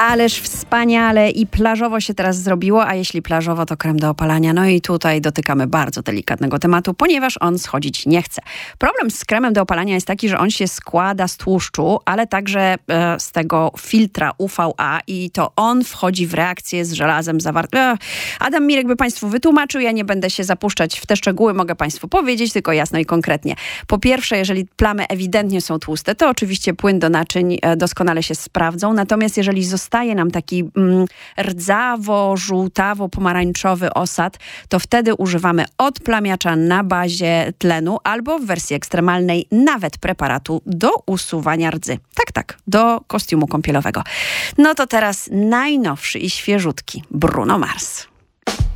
Ależ wspaniale i plażowo się teraz zrobiło, a jeśli plażowo, to krem do opalania. No i tutaj dotykamy bardzo delikatnego tematu, ponieważ on schodzić nie chce. Problem z kremem do opalania jest taki, że on się składa z tłuszczu, ale także z tego filtra UVA i to on wchodzi w reakcję z żelazem zawartym. Adam Mirek by Państwu wytłumaczył, ja nie będę się zapuszczać w te szczegóły, mogę Państwu powiedzieć, tylko jasno i konkretnie. Po pierwsze, jeżeli plamy ewidentnie są tłuste, to oczywiście płyn do naczyń doskonale się sprawdzą, natomiast jeżeli zostaje nam taki rdzawo-żółtawo-pomarańczowy osad, to wtedy używamy odplamiacza na bazie tlenu albo w wersji ekstremalnej nawet preparatu do usuwania rdzy. Tak, do kostiumu kąpielowego. No to teraz najnowszy i świeżutki Bruno Mars.